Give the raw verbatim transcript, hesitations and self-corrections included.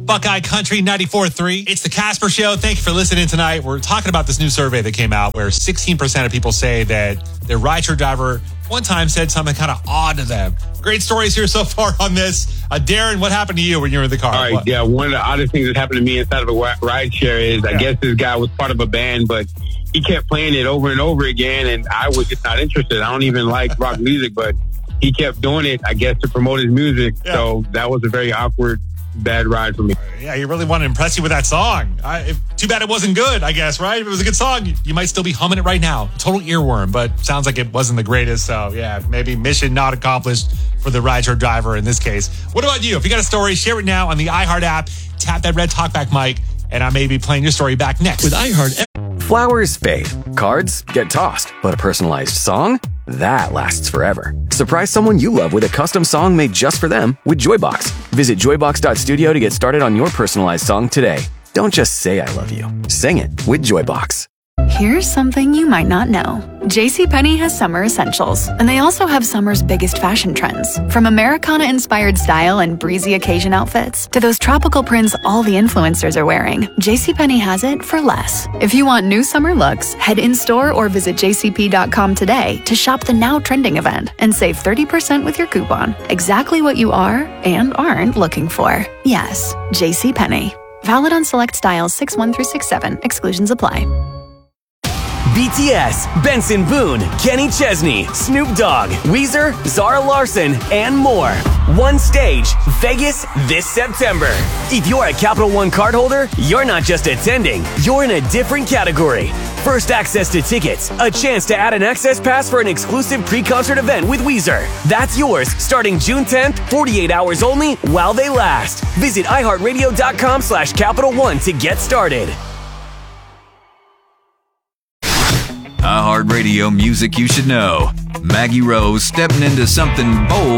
Buckeye Country ninety-four point three. It's the Casper Show. Thank you for listening tonight. We're talking about this new survey that came out where sixteen percent of people say that their rideshare driver one time said something kind of odd to them. Great stories here so far on this. Uh, Darren, what happened to you when you were in the car? All right, what? yeah, one of the oddest things that happened to me inside of a rideshare is yeah. I guess this guy was part of a band, but he kept playing it over and over again, and I was just not interested. I don't even like rock music, but he kept doing it, I guess, to promote his music. Yeah. So that was a very awkward, bad ride for me. Yeah, he really wanted to impress you with that song. I, if, too bad it wasn't good, I guess, right? If it was a good song, you, you might still be humming it right now. Total earworm, but sounds like it wasn't the greatest. So, yeah, maybe mission not accomplished for the rideshare driver in this case. What about you? If you got a story, share it now on the iHeart app. Tap that red talkback mic, and I may be playing your story back next. With iHeart. Flowers fade. Cards get tossed. But a personalized song? That lasts forever. Surprise someone you love with a custom song made just for them with Joybox. Visit joybox dot studio to get started on your personalized song today. Don't just say I love you. Sing it with Joybox. Here's something you might not know. JCPenney has summer essentials, and they also have summer's biggest fashion trends. From Americana-inspired style and breezy occasion outfits to those tropical prints all the influencers are wearing, JCPenney has it for less. If you want new summer looks, head in-store or visit j c p dot com today to shop the now trending event and save thirty percent with your coupon. Exactly what you are and aren't looking for. Yes, JCPenney. Valid on select styles six one through six seven. Exclusions apply. B T S, Benson Boone, Kenny Chesney, Snoop Dogg, Weezer, Zara Larson, and more. One stage, Vegas this September. If you're a Capital One cardholder, you're not just attending, you're in a different category. First access to tickets, a chance to add an access pass for an exclusive pre-concert event with Weezer. That's yours starting June tenth, forty-eight hours only while they last. Visit iHeartRadio.com slash Capital One to get started. iHeartRadio music you should know. Maggie Rose stepping into something bold.